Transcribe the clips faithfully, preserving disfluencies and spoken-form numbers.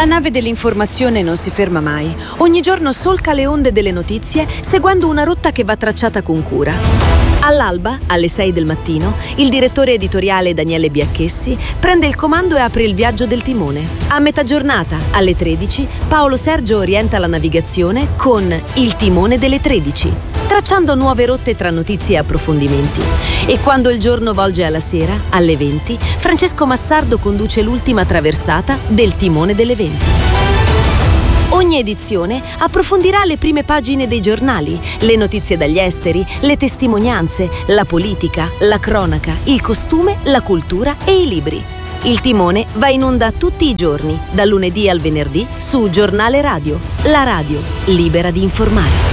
La nave dell'informazione non si ferma mai. Ogni giorno solca le onde delle notizie seguendo una rotta che va tracciata con cura. All'alba, alle sei del mattino, il direttore editoriale Daniele Biacchessi prende il comando e apre il viaggio del timone. A metà giornata, alle tredici, Paolo Sergio orienta la navigazione con Il timone delle tredici, tracciando nuove rotte tra notizie e approfondimenti. E quando il giorno volge alla sera, alle venti, Francesco Massardo conduce l'ultima traversata del timone delle venti. Ogni edizione approfondirà le prime pagine dei giornali, le notizie dagli esteri, le testimonianze, la politica, la cronaca, il costume, la cultura e i libri. Il timone va in onda tutti i giorni, dal lunedì al venerdì, su Giornale Radio, la radio libera di informare.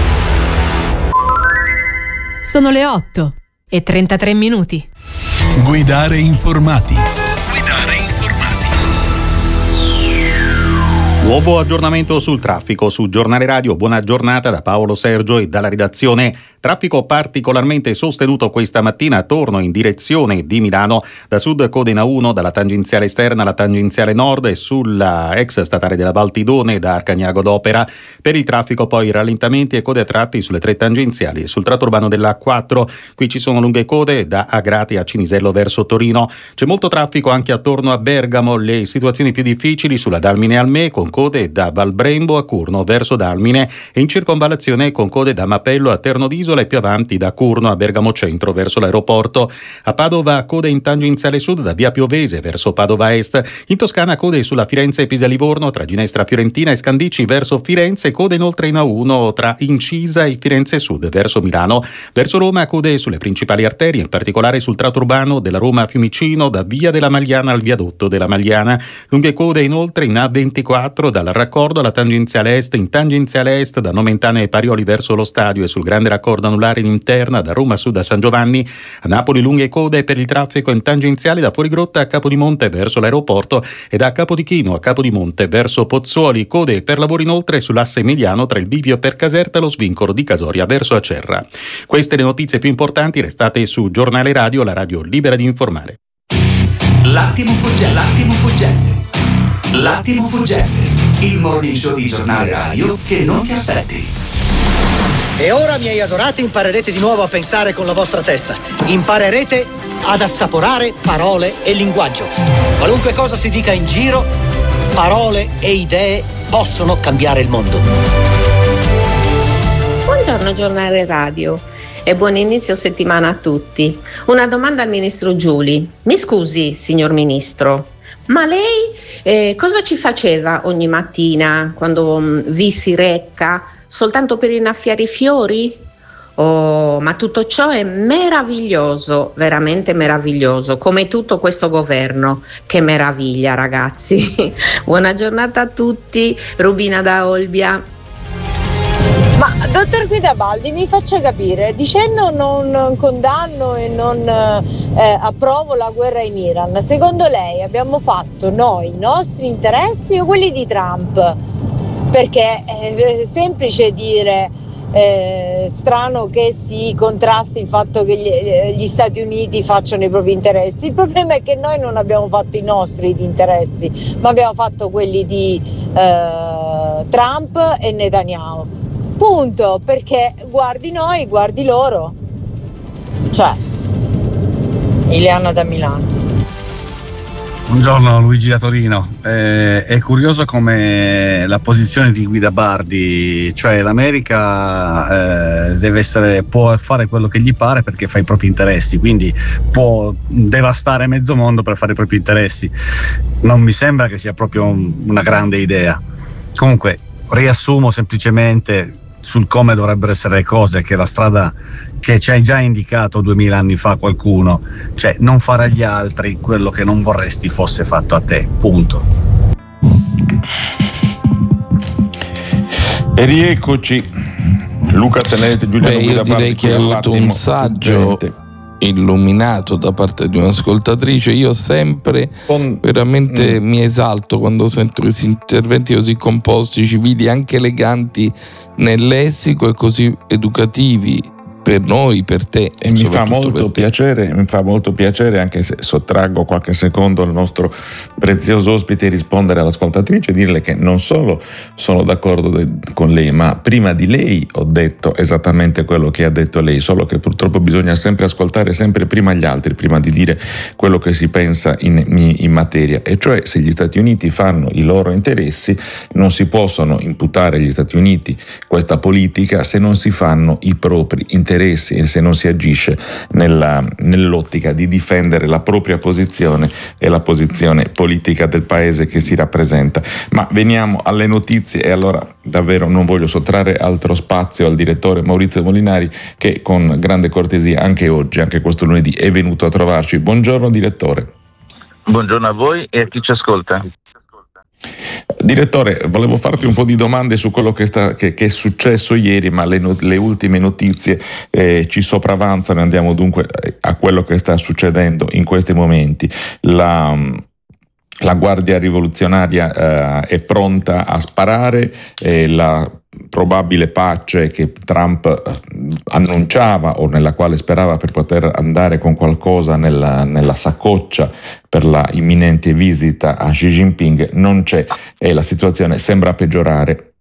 Sono le otto e trentatré minuti. Guidare informati. Nuovo aggiornamento sul traffico su Giornale Radio. Buona giornata da Paolo Sergio e dalla redazione. Traffico particolarmente sostenuto questa mattina attorno in direzione di Milano, da sud code in A uno dalla tangenziale esterna alla tangenziale nord e sulla ex statale della Valtidone da Arcagnago d'Opera. Per il traffico poi rallentamenti e code a tratti sulle tre tangenziali. Sul tratto urbano dell'A quattro qui ci sono lunghe code da Agrate a Cinisello verso Torino. C'è molto traffico anche attorno a Bergamo, le situazioni più difficili sulla Dalmine Almè con code da Valbrembo a Curno verso Dalmine e in circonvallazione con code da Mapello a Ternodiso e più avanti da Curno a Bergamo Centro verso l'aeroporto. A Padova code in tangenziale sud da via Piovese verso Padova Est. In Toscana code sulla Firenze Pisa Livorno tra Ginestra Fiorentina e Scandicci verso Firenze, code inoltre in A uno tra Incisa e Firenze Sud verso Milano. Verso Roma code sulle principali arterie, in particolare sul tratto urbano della Roma Fiumicino da via della Magliana al viadotto della Magliana. Lunghe code inoltre in A ventiquattro dal raccordo alla tangenziale est, in tangenziale est da Nomentana e Parioli verso lo stadio e sul grande raccordo anulare in interna da Roma Sud a San Giovanni. A Napoli lunghe code per il traffico in tangenziale da Fuorigrotta a Capodimonte verso l'aeroporto e da Capodichino a Capodimonte verso Pozzuoli. Code per lavori inoltre sull'asse emiliano tra il bivio per Caserta e lo svincolo di Casoria verso Acerra. Queste le notizie più importanti, restate su Giornale Radio, la radio libera di informare. L'attimo fuggente, l'attimo fuggente, l'attimo fuggente, il morning show di Giornale Radio che non ti aspetti. E ora, miei adorati, imparerete di nuovo a pensare con la vostra testa. Imparerete ad assaporare parole e linguaggio. Qualunque cosa si dica in giro, parole e idee possono cambiare il mondo. Buongiorno Giornale Radio e buon inizio settimana a tutti. Una domanda al ministro Giuli. Mi scusi, signor ministro, ma lei eh, cosa ci faceva ogni mattina quando mh, vi si reca? Soltanto per innaffiare i fiori? Oh, ma tutto ciò è meraviglioso, veramente meraviglioso, come tutto questo governo. Che meraviglia, ragazzi. Buona giornata a tutti, Rubina da Olbia. Ma dottor Guidabaldi, mi faccia capire, dicendo non condanno e non eh, approvo la guerra in Iran, secondo lei abbiamo fatto noi i nostri interessi o quelli di Trump? Perché è semplice dire eh, strano che si contrasti il fatto che gli, gli Stati Uniti facciano i propri interessi. Il problema è che noi non abbiamo fatto i nostri di interessi, ma abbiamo fatto quelli di eh, Trump e Netanyahu. Punto, perché guardi noi, guardi loro. Cioè, Ileana da Milano. Buongiorno Luigi da Torino. Eh, è curioso come la posizione di Guidabaldi, cioè l'America eh, deve essere, può fare quello che gli pare perché fa i propri interessi, quindi può devastare mezzo mondo per fare i propri interessi. Non mi sembra che sia proprio un, una grande idea. Comunque riassumo semplicemente sul come dovrebbero essere le cose, che la strada che ci hai già indicato duemila anni fa qualcuno, cioè non fare agli altri quello che non vorresti fosse fatto a te, punto. E rieccoci, Luca Tenese, Giuliano Beh, io direi che hai avuto un saggio illuminato da parte di un'ascoltatrice. Io sempre Con... veramente mm. mi esalto quando sento questi interventi così composti, civili, anche eleganti nel lessico e così educativi per noi, per te. E mi fa molto piacere, mi fa molto piacere, anche se sottraggo qualche secondo al nostro prezioso ospite, rispondere all'ascoltatrice e dirle che non solo sono d'accordo de- con lei, ma prima di lei ho detto esattamente quello che ha detto lei, solo che purtroppo bisogna sempre ascoltare sempre prima gli altri, prima di dire quello che si pensa in, in materia, e cioè se gli Stati Uniti fanno i loro interessi non si possono imputare agli Stati Uniti questa politica se non si fanno i propri interessi e se non si agisce nella, nell'ottica di difendere la propria posizione e la posizione politica del paese che si rappresenta. Ma veniamo alle notizie, e allora davvero non voglio sottrarre altro spazio al direttore Maurizio Molinari, che con grande cortesia anche oggi, anche questo lunedì, è venuto a trovarci. Buongiorno direttore. Buongiorno a voi e a chi ci ascolta. Direttore, volevo farti un po' di domande su quello che, sta, che, che è successo ieri, ma le, not- le ultime notizie eh, ci sopravanzano. Andiamo dunque a quello che sta succedendo in questi momenti. La, la Guardia Rivoluzionaria eh, è pronta a sparare, e la probabile pace che Trump annunciava o nella quale sperava per poter andare con qualcosa nella, nella saccoccia per la imminente visita a Xi Jinping non c'è, e la situazione sembra peggiorare.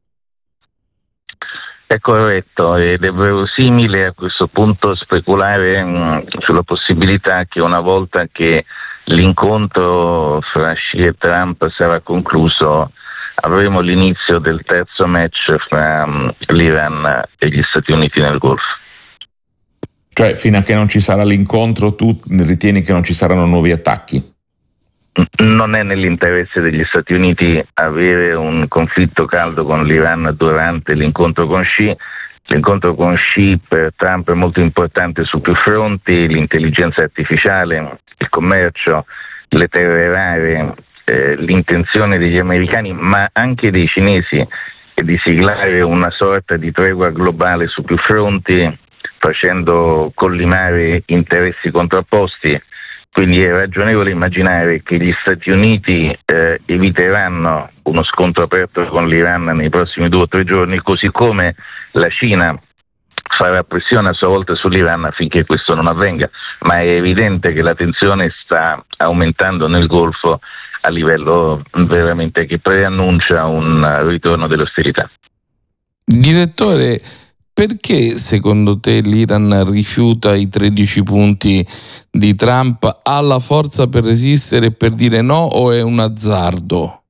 È corretto, ed è verosimile a questo punto speculare mh, sulla possibilità che una volta che l'incontro fra Xi e Trump sarà concluso avremo l'inizio del terzo match fra um, l'Iran e gli Stati Uniti nel Golfo. Cioè, fino a che non ci sarà l'incontro, tu ritieni che non ci saranno nuovi attacchi? Non è nell'interesse degli Stati Uniti avere un conflitto caldo con l'Iran durante l'incontro con Xi. L'incontro con Xi per Trump è molto importante su più fronti: l'intelligenza artificiale, il commercio, le terre rare, eh, l'intenzione degli americani ma anche dei cinesi è di siglare una sorta di tregua globale su più fronti, facendo collimare interessi contrapposti. Quindi è ragionevole immaginare che gli Stati Uniti eh, eviteranno uno scontro aperto con l'Iran nei prossimi due o tre giorni, così come la Cina farà pressione a sua volta sull'Iran affinché questo non avvenga, ma è evidente che la tensione sta aumentando nel Golfo a livello veramente che preannuncia un ritorno dell'austerità. Direttore, perché secondo te l'Iran rifiuta i tredici punti di Trump? Ha la forza per resistere e per dire no, o è un azzardo?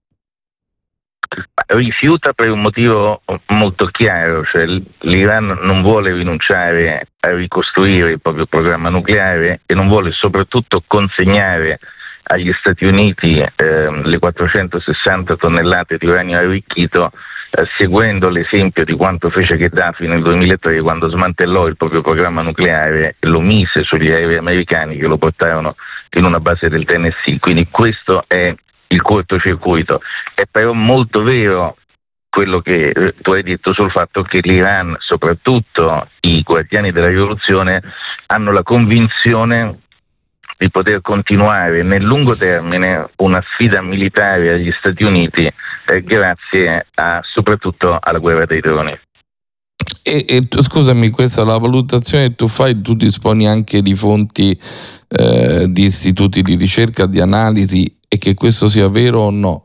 Rifiuta per un motivo molto chiaro, cioè l'Iran non vuole rinunciare a ricostruire il proprio programma nucleare e non vuole soprattutto consegnare agli Stati Uniti eh, le quattrocentosessanta tonnellate di uranio arricchito, eh, seguendo l'esempio di quanto fece Gheddafi nel duemilatré, quando smantellò il proprio programma nucleare e lo mise sugli aerei americani che lo portarono in una base del Tennessee. Quindi questo è il cortocircuito. È però molto vero quello che eh, tu hai detto sul fatto che l'Iran, soprattutto i guardiani della rivoluzione, hanno la convinzione di poter continuare nel lungo termine una sfida militare agli Stati Uniti eh, grazie a, soprattutto alla guerra dei droni. E, e tu, scusami, questa è la valutazione che tu fai, tu disponi anche di fonti eh, di istituti di ricerca, di analisi, e che questo sia vero o no?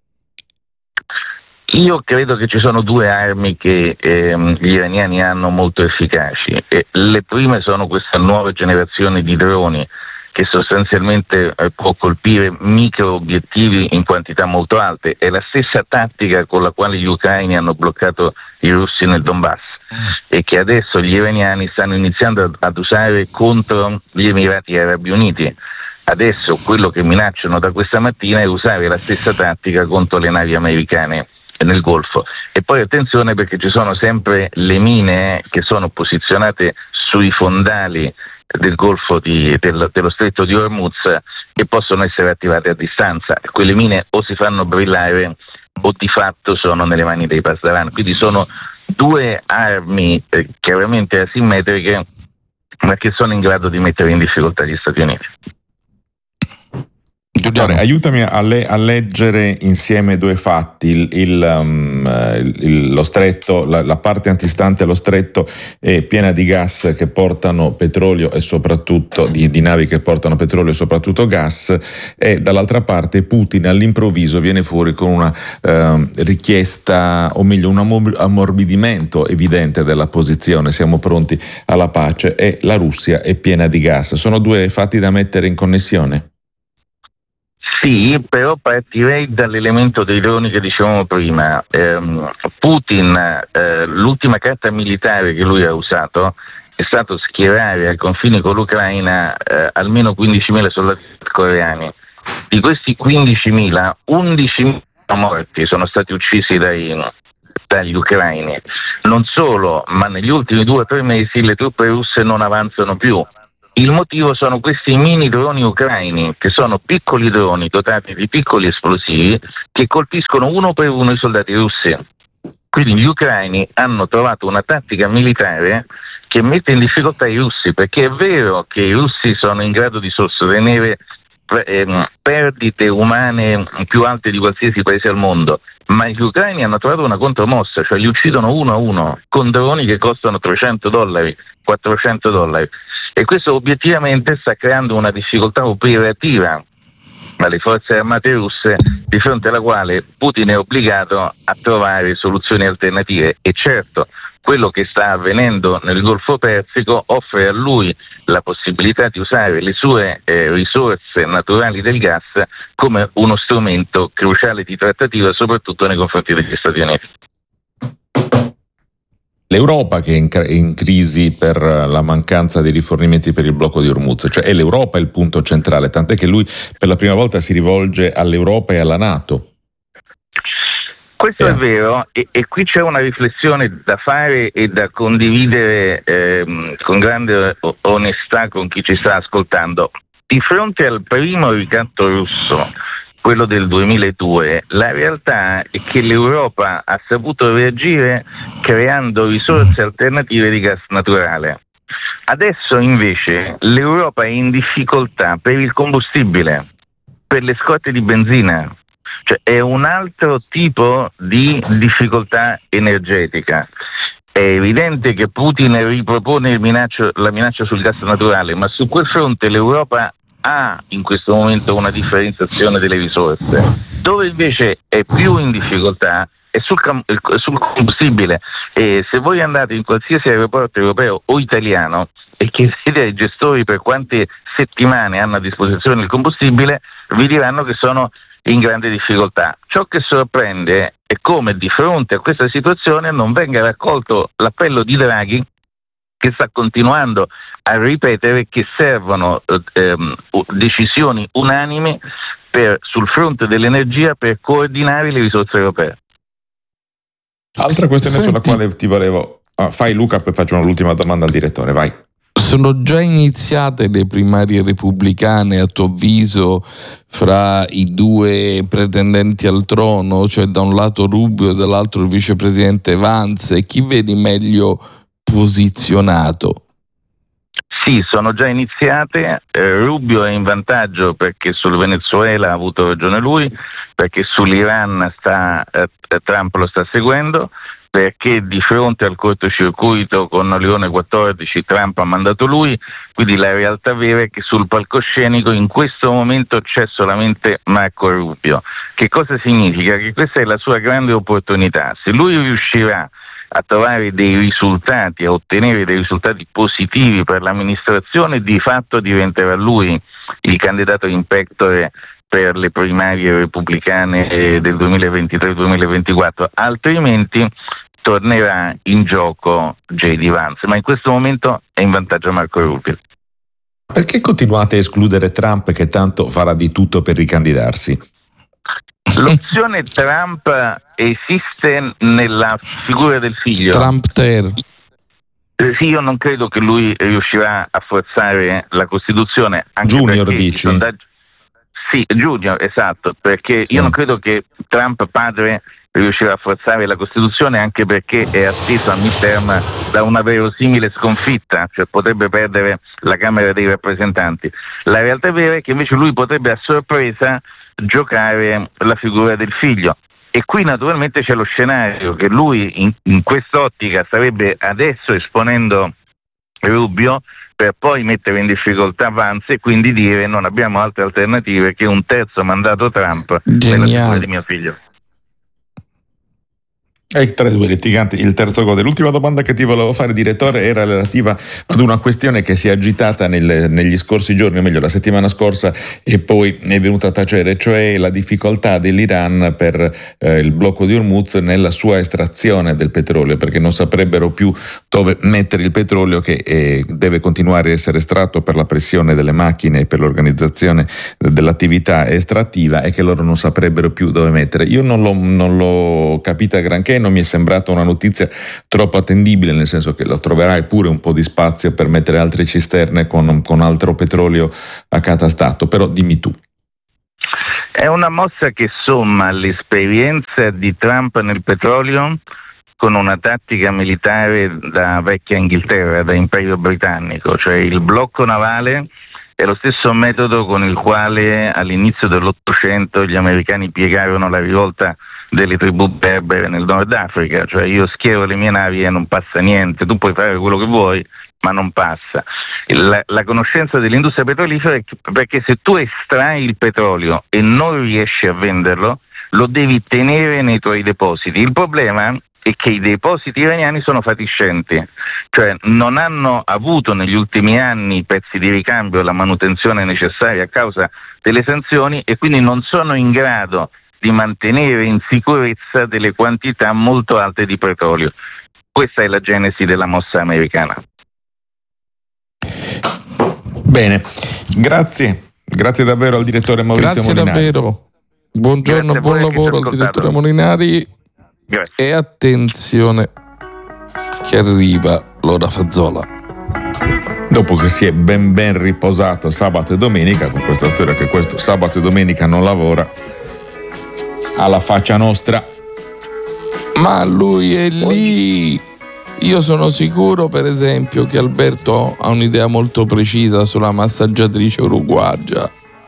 Io credo che ci sono due armi che ehm, gli iraniani hanno molto efficaci. E le prime sono questa nuova generazione di droni che sostanzialmente eh, può colpire micro obiettivi in quantità molto alte. È la stessa tattica con la quale gli ucraini hanno bloccato i russi nel Donbass e che adesso gli iraniani stanno iniziando ad, ad usare contro gli Emirati Arabi Uniti. Adesso quello che minacciano da questa mattina è usare la stessa tattica contro le navi americane nel Golfo. E poi attenzione, perché ci sono sempre le mine che sono posizionate sui fondali del Golfo di, del, dello Stretto di Hormuz, che possono essere attivate a distanza. Quelle mine o si fanno brillare o di fatto sono nelle mani dei pasdaran. Quindi sono due armi eh, chiaramente asimmetriche, ma che sono in grado di mettere in difficoltà gli Stati Uniti. Giuliano, aiutami a, le, a leggere insieme due fatti. Il, il, um, eh, il, lo stretto, la, la parte antistante lo stretto è piena di gas che portano petrolio e soprattutto di, di navi che portano petrolio e soprattutto gas, e dall'altra parte Putin all'improvviso viene fuori con una eh, richiesta, o meglio un ammorbidimento evidente della posizione: siamo pronti alla pace e la Russia è piena di gas. Sono due fatti da mettere in connessione? Sì, però partirei dall'elemento dei droni che dicevamo prima. Eh, Putin, eh, l'ultima carta militare che lui ha usato è stato schierare ai confini con l'Ucraina eh, almeno quindicimila soldati coreani. Di questi quindicimila, undicimila morti sono stati uccisi dai, dagli ucraini. Non solo, ma negli ultimi due o tre mesi le truppe russe non avanzano più. Il motivo sono questi mini droni ucraini, che sono piccoli droni dotati di piccoli esplosivi che colpiscono uno per uno i soldati russi. Quindi gli ucraini hanno trovato una tattica militare che mette in difficoltà i russi, perché è vero che i russi sono in grado di sostenere eh, perdite umane più alte di qualsiasi paese al mondo, ma gli ucraini hanno trovato una contromossa, cioè li uccidono uno a uno con droni che costano trecento dollari, quattrocento dollari. E questo obiettivamente sta creando una difficoltà operativa alle forze armate russe, di fronte alla quale Putin è obbligato a trovare soluzioni alternative. E certo, quello che sta avvenendo nel Golfo Persico offre a lui la possibilità di usare le sue eh, risorse naturali del gas come uno strumento cruciale di trattativa, soprattutto nei confronti degli Stati Uniti. L'Europa che è in, è in crisi per la mancanza di rifornimenti per il blocco di Hormuz, cioè è l'Europa il punto centrale, tant'è che lui per la prima volta si rivolge all'Europa e alla NATO. Questo eh. è vero, e, e qui c'è una riflessione da fare e da condividere ehm, con grande onestà con chi ci sta ascoltando. Di fronte al primo ricatto russo, quello del duemiladue, la realtà è che l'Europa ha saputo reagire creando risorse alternative di gas naturale. Adesso invece l'Europa è in difficoltà per il combustibile, per le scorte di benzina, cioè è un altro tipo di difficoltà energetica. È evidente che Putin ripropone il minaccio, la minaccia sul gas naturale, ma su quel fronte l'Europa ha in questo momento una differenziazione delle risorse. Dove invece è più in difficoltà è sul, sul combustibile, e se voi andate in qualsiasi aeroporto europeo o italiano e chiedete ai gestori per quante settimane hanno a disposizione il combustibile, vi diranno che sono in grande difficoltà. Ciò che sorprende è come di fronte a questa situazione non venga raccolto l'appello di Draghi, che sta continuando a ripetere che servono ehm, decisioni unanimi per, sul fronte dell'energia, per coordinare le risorse europee. Altra questione Senti, sulla quale ti volevo... Ah, fai Luca, poi faccio l'ultima domanda al direttore, vai. Sono già iniziate le primarie repubblicane, a tuo avviso, fra i due pretendenti al trono, cioè da un lato Rubio e dall'altro il vicepresidente Vance? Chi vedi meglio posizionato? Sì, sono già iniziate. eh, Rubio è in vantaggio perché sul Venezuela ha avuto ragione lui, perché sull'Iran sta, eh, Trump lo sta seguendo, perché di fronte al cortocircuito con Leone quattordici Trump ha mandato lui, quindi la realtà vera è che sul palcoscenico in questo momento c'è solamente Marco Rubio. Che cosa significa? Che questa è la sua grande opportunità. Se lui riuscirà a trovare dei risultati, a ottenere dei risultati positivi per l'amministrazione, di fatto diventerà lui il candidato in pectore per le primarie repubblicane del duemilaventitré duemilaventiquattro, altrimenti tornerà in gioco J D Vance, ma in questo momento è in vantaggio Marco Rubio. Perché continuate a escludere Trump, che tanto farà di tutto per ricandidarsi? L'opzione Trump esiste nella figura del figlio. Trump ter. Sì, io non credo che lui riuscirà a forzare la Costituzione. Anche Junior dici? Sondaggi... Sì, Junior, esatto, perché io mm. non credo che Trump padre riuscirà a forzare la Costituzione, anche perché è atteso a midterm da una verosimile sconfitta, cioè potrebbe perdere la Camera dei rappresentanti. La realtà vera è che invece lui potrebbe a sorpresa giocare la figura del figlio. E qui naturalmente c'è lo scenario che lui in, in quest'ottica starebbe adesso esponendo Rubio per poi mettere in difficoltà Vance e quindi dire non abbiamo altre alternative che un terzo mandato Trump nella figura di mio figlio. E tra i due litiganti il terzo gode. L'ultima domanda che ti volevo fare, direttore, era relativa ad una questione che si è agitata nel, negli scorsi giorni, o meglio la settimana scorsa, e poi è venuta a tacere, cioè la difficoltà dell'Iran per eh, il blocco di Hormuz nella sua estrazione del petrolio, perché non saprebbero più dove mettere il petrolio che eh, deve continuare a essere estratto per la pressione delle macchine e per l'organizzazione dell'attività estrattiva, e che loro non saprebbero più dove mettere. Io non l'ho, non l'ho capita granché, non mi è sembrata una notizia troppo attendibile, nel senso che lo troverai pure un po' di spazio per mettere altre cisterne con, con altro petrolio accatastato, però dimmi tu. È una mossa che somma l'esperienza di Trump nel petrolio con una tattica militare da vecchia Inghilterra, da Imperio Britannico, cioè il blocco navale è lo stesso metodo con il quale all'inizio dell'Ottocento gli americani piegarono la rivolta delle tribù berbere nel Nord Africa, cioè io schiero le mie navi e non passa niente, tu puoi fare quello che vuoi ma non passa. La, la conoscenza dell'industria petrolifera è che, perché se tu estrai il petrolio e non riesci a venderlo, lo devi tenere nei tuoi depositi. Il problema è che i depositi iraniani sono fatiscenti, cioè non hanno avuto negli ultimi anni i pezzi di ricambio e la manutenzione necessaria a causa delle sanzioni, e quindi non sono in grado di mantenere in sicurezza delle quantità molto alte di petrolio. Questa è la genesi della mossa americana. Bene, grazie, grazie davvero al direttore Maurizio grazie Molinari. Grazie davvero, buongiorno, grazie buon lavoro al direttore Molinari. Grazie. E attenzione che arriva l'ora Fazzola. Dopo che si è ben ben riposato sabato e domenica, con questa storia che questo sabato e domenica non lavora, alla faccia nostra. Ma lui è lì. Io sono sicuro, per esempio, che Alberto ha un'idea molto precisa sulla massaggiatrice uruguagia.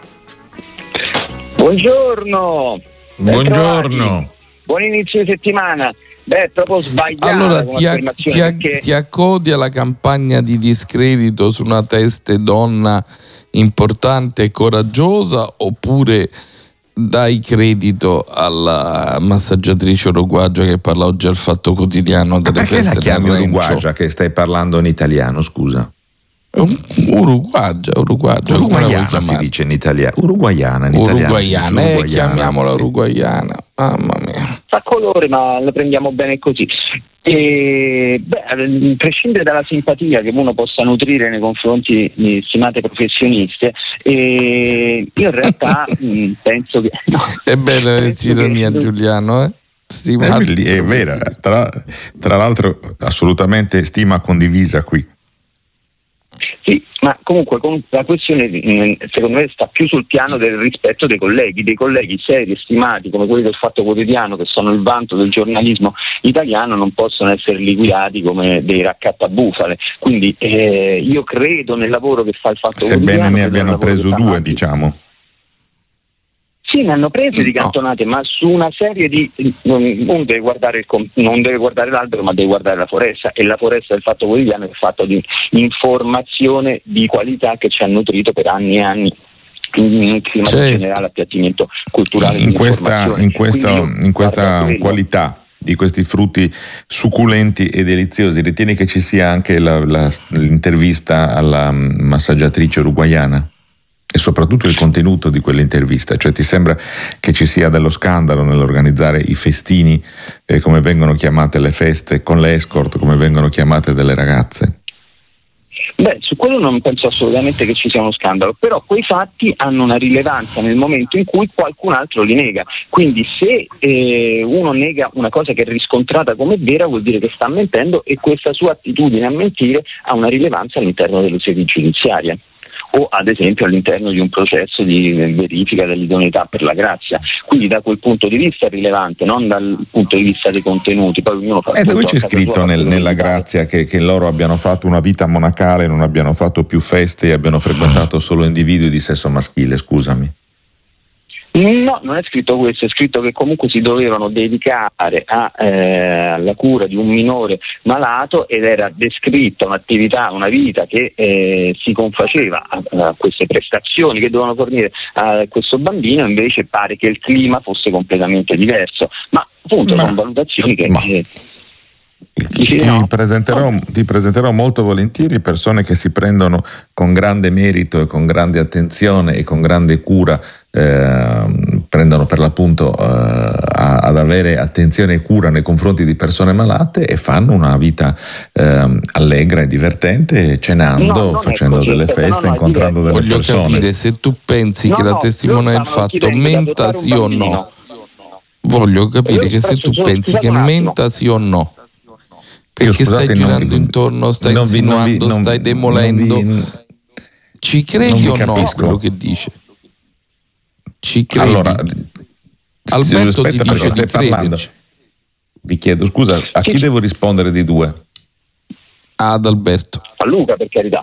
Buongiorno. Buongiorno. Buon inizio di settimana. Beh, è proprio sbagliato. Allora ti, a, ti, a, perché... ti accodi alla campagna di discredito su una teste donna importante e coraggiosa, oppure dai credito alla massaggiatrice uruguagia che parla oggi al Fatto Quotidiano delle feste? Perché la chiami uruguagia che stai parlando in italiano, scusa? Uruguagia, uruguagia, uruguaiana si dice in italiano, uruguaiana in italiano. Uruguaiana, eh, chiamiamola sì. Uruguaiana, mamma mia. Fa colore, ma lo prendiamo bene così. E, beh, prescindere dalla simpatia che uno possa nutrire nei confronti di stimate professioniste, e io in realtà mh, penso che no, è bella l'ironia, che... Giuliano, eh? È, è vera, tra, tra l'altro assolutamente stima condivisa qui. Sì, ma comunque la questione secondo me sta più sul piano del rispetto dei colleghi, dei colleghi seri e stimati come quelli del Fatto Quotidiano, che sono il vanto del giornalismo italiano, non possono essere liquidati come dei raccatabufale. Quindi eh, io credo nel lavoro che fa il Fatto Sebbene Quotidiano. Sebbene ne abbiano preso due, diciamo. Sì, ne hanno prese di cantonate, no. Ma su una serie di non deve guardare il, non deve guardare l'albero, ma deve guardare la foresta, e la foresta del Fatto Quotidiano è fatto di informazione di qualità che ci ha nutrito per anni e anni in clima cioè, generale, appiattimento culturale. In questa, in questa, in questa qualità di questi frutti succulenti e deliziosi, ritieni che ci sia anche la, la, l'intervista alla massaggiatrice uruguaiana? E soprattutto il contenuto di quell'intervista, cioè ti sembra che ci sia dello scandalo nell'organizzare i festini, eh, come vengono chiamate le feste, con l'escort, come vengono chiamate delle ragazze? Beh, su quello non penso assolutamente che ci sia uno scandalo, però quei fatti hanno una rilevanza nel momento in cui qualcun altro li nega. Quindi se eh, uno nega una cosa che è riscontrata come vera, vuol dire che sta mentendo, e questa sua attitudine a mentire ha una rilevanza all'interno delle sedi giudiziarie, o ad esempio all'interno di un processo di verifica dell'idoneità per la grazia. Quindi da quel punto di vista è rilevante, non dal punto di vista dei contenuti. Poi ognuno fa. E dove c'è scritto nel, nella grazia che, che loro abbiano fatto una vita monacale, non abbiano fatto più feste e abbiano frequentato solo individui di sesso maschile, scusami? No, non è scritto questo, è scritto che comunque si dovevano dedicare a, eh, alla cura di un minore malato, ed era descritta un'attività, una vita che eh, si confaceva a, a queste prestazioni che dovevano fornire a questo bambino. Invece pare che il clima fosse completamente diverso, ma appunto ma, sono valutazioni che... Ma. Eh, Ti, no. presenterò, ti presenterò molto volentieri persone che si prendono con grande merito e con grande attenzione e con grande cura, eh, prendono per l'appunto eh, a, ad avere attenzione e cura nei confronti di persone malate e fanno una vita eh, allegra e divertente, cenando, no, facendo così, delle feste, no, no, incontrando delle voglio persone. Voglio capire se tu pensi no, che la no, testimone del fatto menta sì o no. Voglio capire che se tu pensi che menta sì o no. Perché Io, scusate, stai girando non, intorno, stai non vi, insinuando, non vi, stai non, demolendo. Non vi, Ci credi o no a capisco. quello che dice? Ci credi? Allora, Alberto ti dice di parlando. Vi chiedo scusa, a chi devo rispondere di due? Ad Alberto. A Luca, per carità.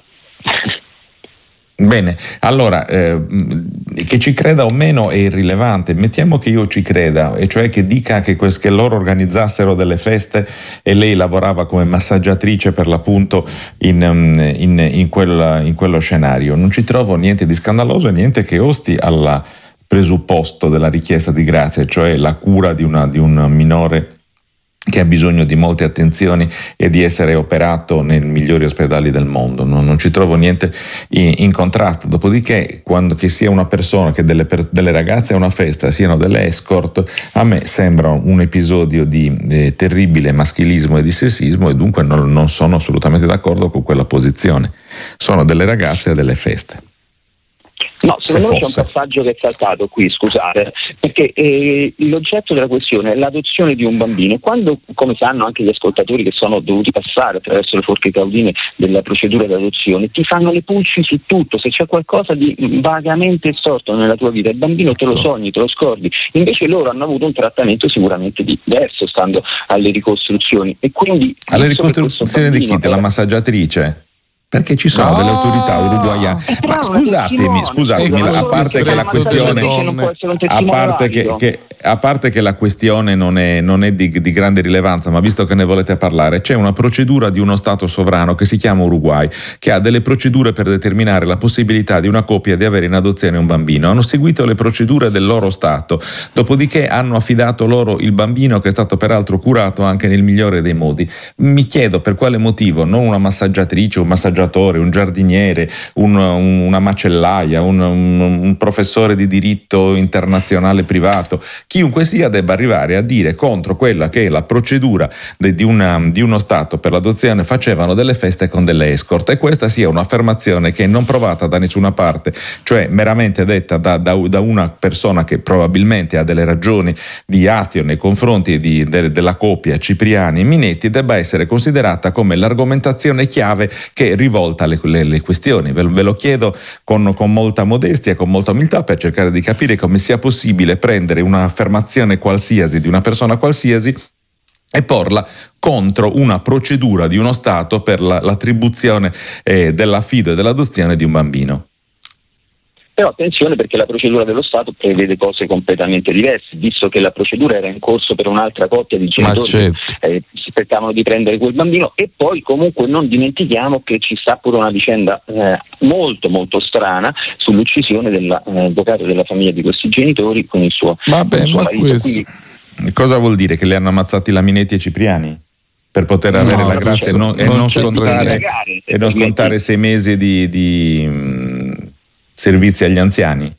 Bene, allora, eh, che ci creda o meno è irrilevante, mettiamo che io ci creda, e cioè che dica che, quest- che loro organizzassero delle feste e lei lavorava come massaggiatrice per l'appunto in, in, in, quel, in quello scenario. Non ci trovo niente di scandaloso e niente che osti al presupposto della richiesta di grazia, cioè la cura di, una, di un minore che ha bisogno di molte attenzioni e di essere operato nei migliori ospedali del mondo. Non, non ci trovo niente in, in contrasto. Dopodiché, quando che sia una persona, che delle, per, delle ragazze a una festa siano delle escort, a me sembra un episodio di eh, terribile maschilismo e di sessismo, e dunque non, non sono assolutamente d'accordo con quella posizione. Sono delle ragazze a delle feste. No, secondo me c'è un passaggio che è saltato qui, scusate, perché eh, l'oggetto della questione è l'adozione di un bambino. Quando, come sanno anche gli ascoltatori che sono dovuti passare attraverso le forche caudine della procedura di adozione, ti fanno le pulci su tutto. Se c'è qualcosa di vagamente storto nella tua vita, il bambino te lo sogni, te lo scordi. Invece loro hanno avuto un trattamento sicuramente diverso stando alle ricostruzioni. E quindi alle ricostruzioni di chi? Della massaggiatrice? Perché ci sono no. delle autorità uruguaiane. Eh, ma scusatemi, scusatemi, a parte che la questione, a parte che, che, a parte che la questione non è, non è di, di grande rilevanza, ma visto che ne volete parlare, c'è una procedura di uno Stato sovrano che si chiama Uruguay, che ha delle procedure per determinare la possibilità di una coppia di avere in adozione un bambino. Hanno seguito le procedure del loro Stato, dopodiché hanno affidato loro il bambino, che è stato peraltro curato anche nel migliore dei modi. Mi chiedo per quale motivo non una massaggiatrice, un massaggiatore, un giardiniere, un, un, una macellaia, un, un, un professore di diritto internazionale privato, chiunque sia, debba arrivare a dire contro quella che è la procedura de, di, una, di uno Stato per l'adozione, facevano delle feste con delle escort, e questa sia un'affermazione che è non provata da nessuna parte, cioè meramente detta da, da, da una persona che probabilmente ha delle ragioni di astio nei confronti di, de, della coppia Cipriani-Minetti, debba essere considerata come l'argomentazione chiave che rivolta le, le, le questioni. Ve, ve lo chiedo con, con molta modestia, con molta umiltà, per cercare di capire come sia possibile prendere un'affermazione qualsiasi di una persona qualsiasi e porla contro una procedura di uno Stato per la, l'attribuzione eh, dell'affido e dell'adozione di un bambino. Però attenzione, perché la procedura dello Stato prevede cose completamente diverse, visto che la procedura era in corso per un'altra coppia di genitori certo. che eh, si aspettavano di prendere quel bambino. E poi comunque non dimentichiamo che ci sta pure una vicenda eh, molto molto strana sull'uccisione dell'avvocato eh, della famiglia di questi genitori con il suo, Vabbè, con il suo ma marito. questo... Quindi... cosa vuol dire? Che li hanno ammazzati la Minetti e Cipriani? Per poter avere no, la grazia e non, e non scontare, e non scontare sei mesi di, di mh, servizi agli anziani?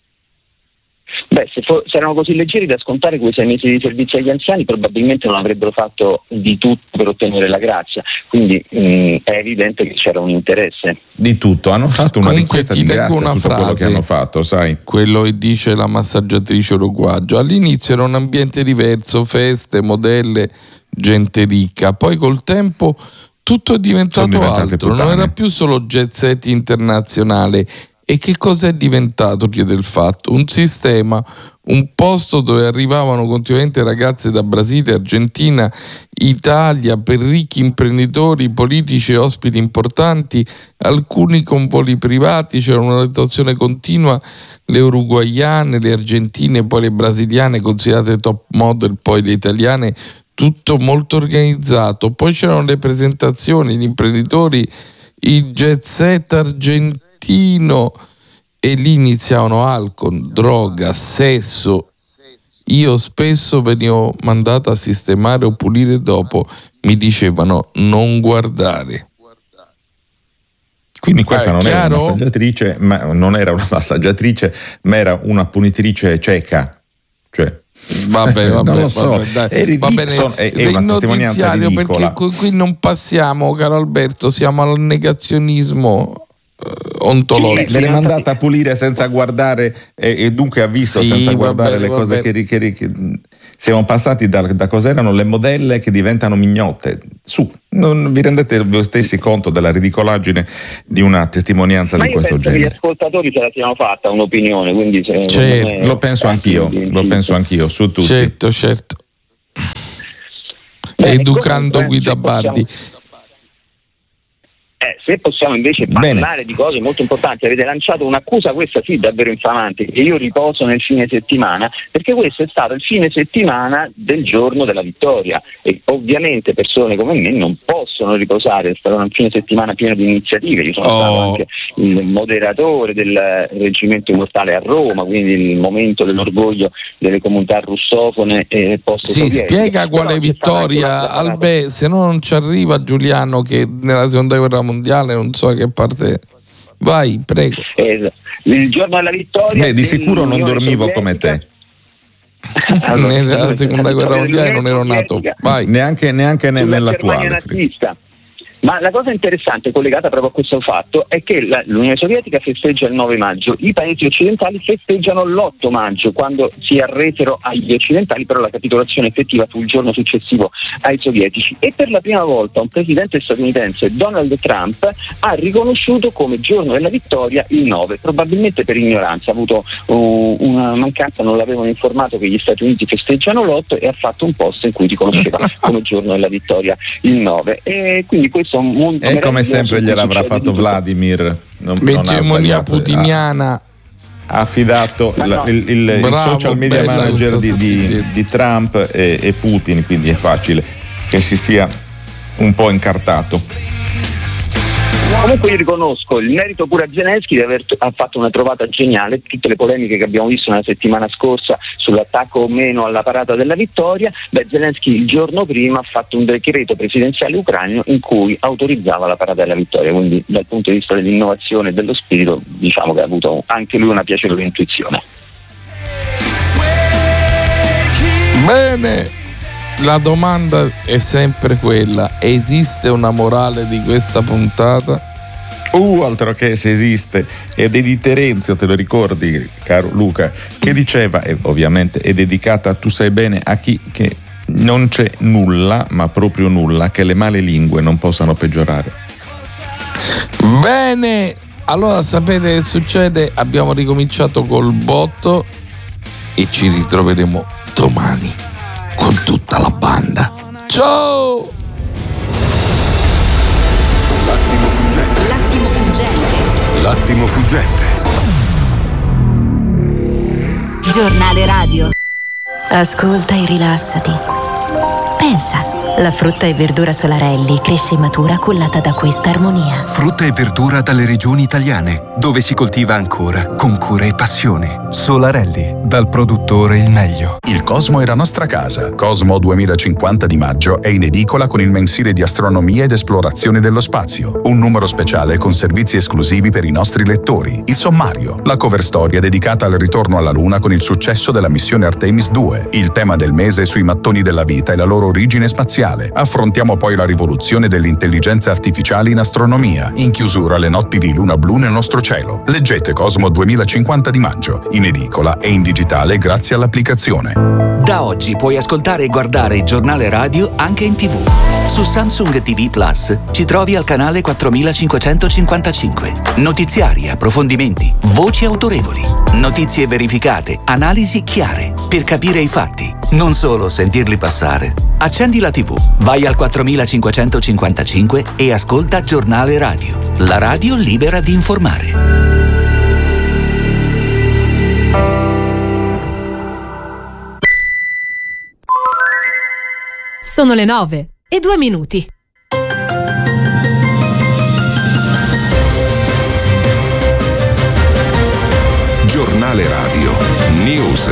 Beh, se, for- se erano così leggeri da scontare quei sei mesi di servizio agli anziani, probabilmente non avrebbero fatto di tutto per ottenere la grazia, quindi mh, è evidente che c'era un interesse. Di tutto, hanno fatto una Comunque richiesta ti di leggo grazia, una tutto frase, quello che hanno fatto, sai. Quello che dice la massaggiatrice uruguagio: all'inizio era un ambiente diverso, feste, modelle, gente ricca, poi col tempo tutto è diventato altro, non era più solo jet set internazionale, E che cosa è diventato, chiede il Fatto? Un sistema, un posto dove arrivavano continuamente ragazze da Brasile, Argentina, Italia, per ricchi imprenditori, politici e ospiti importanti, alcuni con voli privati, c'era una rotazione continua, le uruguaiane, le argentine, poi le brasiliane considerate top model, poi le italiane, tutto molto organizzato. Poi c'erano le presentazioni, gli imprenditori, il jet set argentino, e lì iniziavano alcol, droga, sesso. Io spesso venivo mandata a sistemare o pulire, dopo mi dicevano non guardare. Quindi questa eh, non chiaro? era una massaggiatrice, ma non era una massaggiatrice, ma era una punitrice cieca. Cioè, vabbè, vabbè, non lo so. vabbè, dai. È ridicolo, Va bene, è, è una testimonianza ridicola. Perché qui, qui non passiamo, caro Alberto, siamo al negazionismo ontologico. L'è mandata a pulire senza guardare e, e dunque ha visto sì, senza guardare vabbè, le cose vabbè. che, che, che siamo passati da, da cos'erano le modelle che diventano mignotte. Su, non vi rendete voi stessi conto della ridicolaggine di una testimonianza Ma di questo genere? Ma io penso che gli ascoltatori se la siano fatta un'opinione, quindi se certo, è... lo penso anch'io, lo penso anch'io su tutti. Certo, certo. Bene, Educando comunque, Guida Bardi. Possiamo... Eh, se possiamo invece parlare Bene. di cose molto importanti, avete lanciato un'accusa, questa sì davvero infamante, che io riposo nel fine settimana, perché questo è stato il fine settimana del giorno della vittoria e ovviamente persone come me non possono riposare, è stato un fine settimana pieno di iniziative. Io sono oh. stato anche il moderatore del Reggimento Immortale a Roma, quindi il momento dell'orgoglio delle comunità russofone e post-sovietiche. Sì, spiega quale vittoria, Albe, se no non ci arriva Giuliano che nella seconda guerra mondiale non so a che parte. Vai, prego. Esatto. Il giorno della vittoria. Beh, di sicuro non dormivo come te. Allora, nella seconda guerra mondiale non ero nato. Vai. Neanche, neanche nell'attuale. Ma la cosa interessante collegata proprio a questo fatto è che la, l'Unione Sovietica festeggia il nove maggio, i paesi occidentali festeggiano l'otto maggio, quando si arresero agli occidentali, però la capitolazione effettiva fu il giorno successivo ai sovietici. E per la prima volta un presidente statunitense, Donald Trump, ha riconosciuto come giorno della vittoria il nove, probabilmente per ignoranza, ha avuto uh, una mancanza, non l'avevano informato che gli Stati Uniti festeggiano l'otto e ha fatto un post in cui riconosceva come giorno della vittoria il nove. E quindi questo e come sempre gliel'avrà fatto Vladimir, non, l'egemonia putiniana, ha affidato no, la, il, il, Bravo, il social media manager di, di, di Trump e, e Putin, quindi è facile che si sia un po' incartato. Comunque io riconosco il merito pure a Zelensky di aver t- ha fatto una trovata geniale. Tutte le polemiche che abbiamo visto nella settimana scorsa sull'attacco o meno alla parata della vittoria, beh, Zelensky il giorno prima ha fatto un decreto presidenziale ucraino in cui autorizzava la parata della vittoria, quindi dal punto di vista dell'innovazione e dello spirito diciamo che ha avuto anche lui una piacevole intuizione. Bene, la domanda è sempre quella: esiste una morale di questa puntata? Uh, altro che se esiste. Ed è di Terenzio, te lo ricordi, caro Luca, che diceva, e ovviamente è dedicata, tu sai bene, a chi, che non c'è nulla, ma proprio nulla, che le male lingue non possano peggiorare. Bene, allora sapete che succede? Abbiamo ricominciato col botto e ci ritroveremo domani con tutta la banda. Ciao! L'attimo fuggente. L'attimo fuggente. L'attimo fuggente. Giornale radio. Ascolta e rilassati. Pensa. La frutta e verdura Solarelli cresce e matura cullata da questa armonia. Frutta e verdura dalle regioni italiane, dove si coltiva ancora con cura e passione. Solarelli, dal produttore il meglio. Il Cosmo è la nostra casa. Cosmo duemilacinquanta di maggio è in edicola con il mensile di astronomia ed esplorazione dello spazio. Un numero speciale con servizi esclusivi per i nostri lettori. Il sommario, la cover storia dedicata al ritorno alla Luna con il successo della missione Artemis due. Il tema del mese sui mattoni della vita e la loro origine spaziale. spaziale. Affrontiamo poi la rivoluzione dell'intelligenza artificiale in astronomia. In chiusura le notti di luna blu nel nostro cielo. Leggete Cosmo duemilacinquanta di maggio, in edicola e in digitale grazie all'applicazione. Da oggi puoi ascoltare e guardare il giornale radio anche in tivù. Su Samsung T V Plus ci trovi al canale quattromilacinquecentocinquantacinque. Notiziari, approfondimenti, voci autorevoli, notizie verificate, analisi chiare, per capire i fatti, non solo sentirli passare. Accendi la tivù, vai al quattromilacinquecentocinquantacinque e ascolta Giornale Radio, la radio libera di informare. Sono le nove e due minuti. Giornale Radio News.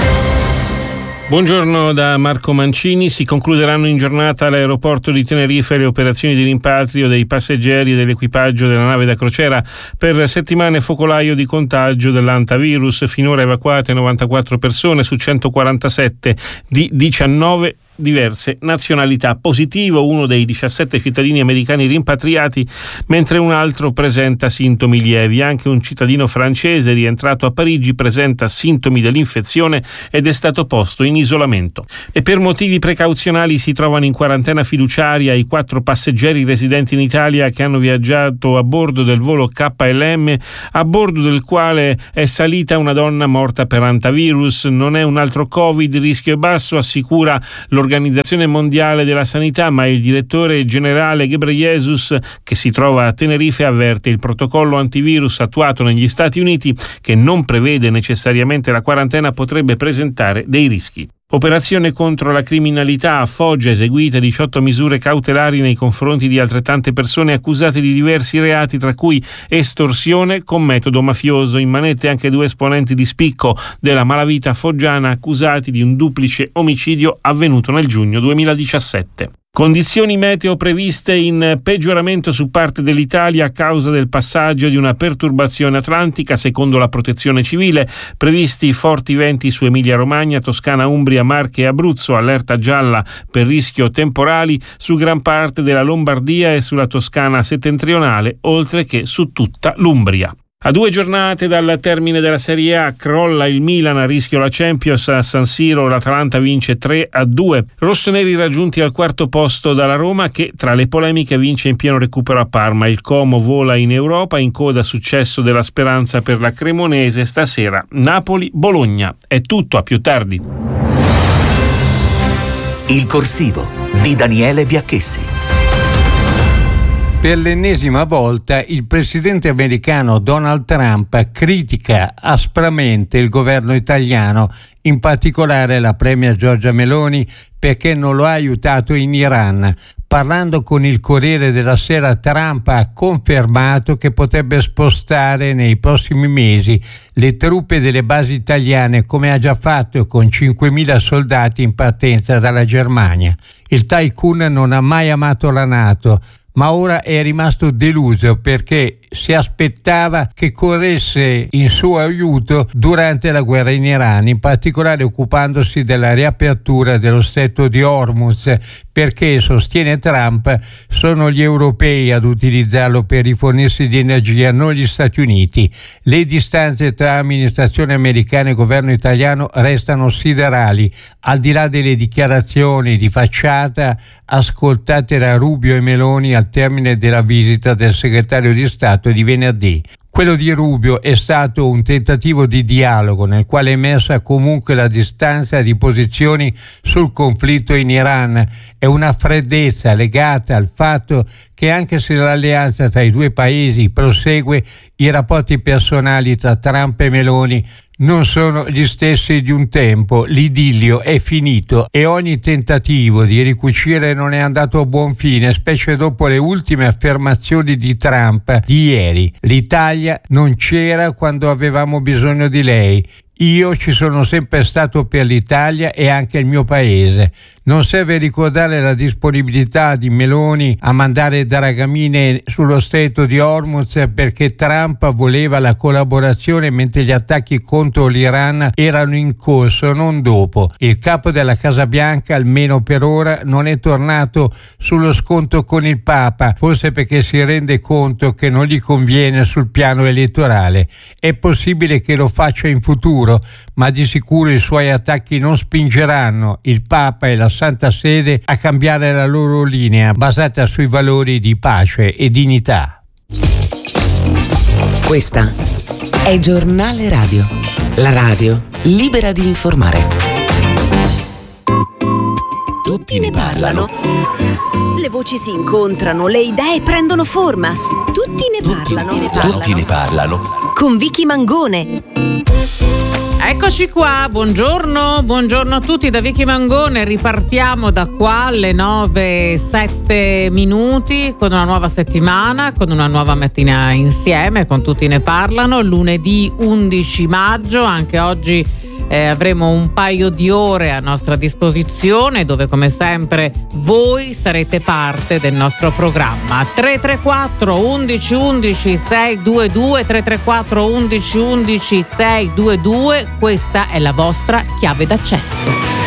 Buongiorno da Marco Mancini. Si concluderanno in giornata all'aeroporto di Tenerife le operazioni di rimpatrio dei passeggeri e dell'equipaggio della nave da crociera per settimane focolaio di contagio dell'antavirus. Finora evacuate novantaquattro persone su centoquarantasette di diciannove diverse nazionalità. Positivo uno dei diciassette cittadini americani rimpatriati, mentre un altro presenta sintomi lievi. Anche un cittadino francese rientrato a Parigi presenta sintomi dell'infezione ed è stato posto in isolamento. E per motivi precauzionali si trovano in quarantena fiduciaria i quattro passeggeri residenti in Italia che hanno viaggiato a bordo del volo K L M, a bordo del quale è salita una donna morta per antavirus. Non è un altro Covid, il rischio è basso, assicura l'Organizzazione Mondiale della Sanità, ma il direttore generale Ghebreyesus, che si trova a Tenerife, avverte il protocollo antivirus attuato negli Stati Uniti, che non prevede necessariamente la quarantena, potrebbe presentare dei rischi. Operazione contro la criminalità a Foggia, eseguite diciotto misure cautelari nei confronti di altrettante persone accusate di diversi reati, tra cui estorsione con metodo mafioso. In manette anche due esponenti di spicco della malavita foggiana accusati di un duplice omicidio avvenuto nel giugno duemiladiciassette. Condizioni meteo previste in peggioramento su parte dell'Italia a causa del passaggio di una perturbazione atlantica, secondo la Protezione Civile. Previsti forti venti su Emilia-Romagna, Toscana, Umbria, Marche e Abruzzo, allerta gialla per rischio temporali su gran parte della Lombardia e sulla Toscana settentrionale, oltre che su tutta l'Umbria. A due giornate dal termine della Serie A crolla il Milan, a rischio la Champions. A San Siro l'Atalanta vince tre a due. Rossoneri raggiunti al quarto posto dalla Roma, che tra le polemiche vince in pieno recupero a Parma. Il Como vola in Europa, in coda successo della Speranza per la Cremonese. Stasera Napoli-Bologna. È tutto, a più tardi. Il corsivo di Daniele Biacchessi. Per l'ennesima volta il presidente americano Donald Trump critica aspramente il governo italiano, in particolare la premier Giorgia Meloni, perché non lo ha aiutato in Iran. Parlando con il Corriere della Sera, Trump ha confermato che potrebbe spostare nei prossimi mesi le truppe delle basi italiane, come ha già fatto con cinquemila soldati in partenza dalla Germania. Il tycoon non ha mai amato la NATO, ma ora è rimasto deluso perché si aspettava che corresse in suo aiuto durante la guerra in Iran, in particolare occupandosi della riapertura dello stretto di Hormuz, perché, sostiene Trump, sono gli europei ad utilizzarlo per rifornirsi di energia, non gli Stati Uniti. Le distanze tra amministrazione americana e governo italiano restano siderali, al di là delle dichiarazioni di facciata ascoltate da Rubio e Meloni al termine della visita del segretario di Stato di venerdì. Quello di Rubio è stato un tentativo di dialogo nel quale è emersa comunque la distanza di posizioni sul conflitto in Iran e una freddezza legata al fatto che, anche se l'alleanza tra i due paesi prosegue, i rapporti personali tra Trump e Meloni non sono gli stessi di un tempo. L'idillio è finito e ogni tentativo di ricucire non è andato a buon fine, specie dopo le ultime affermazioni di Trump di ieri. L'Italia non c'era quando avevamo bisogno di lei. Io ci sono sempre stato per l'Italia e anche il mio paese. Non serve ricordare la disponibilità di Meloni a mandare dragamine sullo stretto di Hormuz perché Trump voleva la collaborazione mentre gli attacchi contro l'Iran erano in corso, non dopo. Il capo della Casa Bianca, almeno per ora, non è tornato sullo scontro con il Papa, forse perché si rende conto che non gli conviene sul piano elettorale. È possibile che lo faccia in futuro, ma di sicuro i suoi attacchi non spingeranno il Papa e la Santa Sede a cambiare la loro linea basata sui valori di pace e dignità. Questa è Giornale Radio, la radio libera di informare. Tutti ne parlano. Le voci si incontrano, le idee prendono forma. Tutti ne parlano. Tutti ne parlano. Tutti ne parlano. Con Vicky Mangone. Eccoci qua, buongiorno, buongiorno a tutti da Vicky Mangone, ripartiamo da qua alle nove e sette minuti con una nuova settimana, con una nuova mattina insieme, con Tutti ne parlano, lunedì undici maggio, anche oggi eh, avremo un paio di ore a nostra disposizione dove come sempre voi sarete parte del nostro programma. Tre tre quattro undici undici sei due due, tre tre quattro undici undici sei due due, questa è la vostra chiave d'accesso.